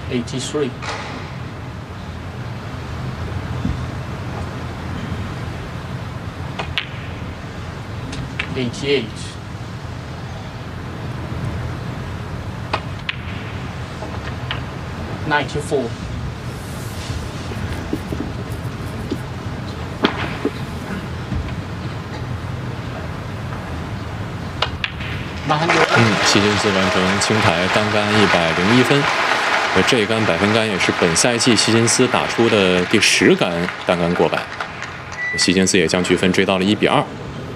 83, 88, 94, 希金斯完成青台单杆101分，这一杆100分杆也是本赛季希金斯打出的第10杆单杆过百，希金斯也将距分追到了1比2。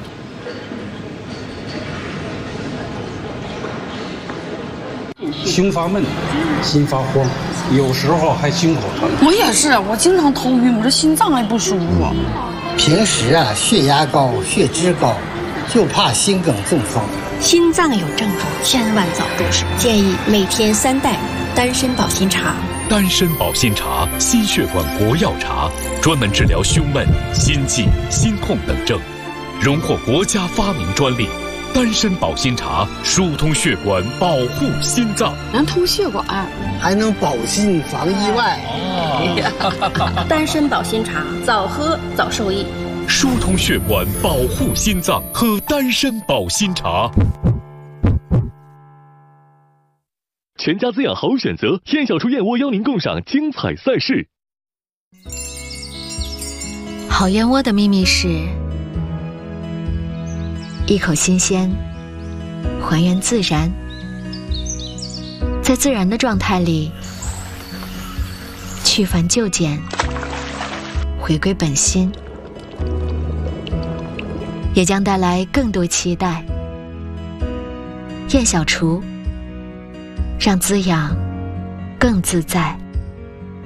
胸发闷，心发慌，有时候还心口疼。 我也是，我经常头晕，我这心脏也不舒服。 平时啊，血压高，血脂高，就怕心梗中风。 心脏有症状，千万早重视。建议每天3袋丹参保心茶。 丹参保心茶，心血管国药茶，专门治疗胸闷、心悸、心痛等症，荣获国家发明专利。丹参保心茶疏通血管，保护心脏， 能通血管， 还能保心防意外。 丹参保心茶，早喝早受益。 疏通血管，保护心脏，喝丹参保心茶。 全家滋养好选择，天小厨燕窝邀您共赏精彩赛事。 好燕窝的秘密是一口新鲜，还原自然，在自然的状态里去繁就简，回归本心，也将带来更多期待。燕小厨，让滋养更自在。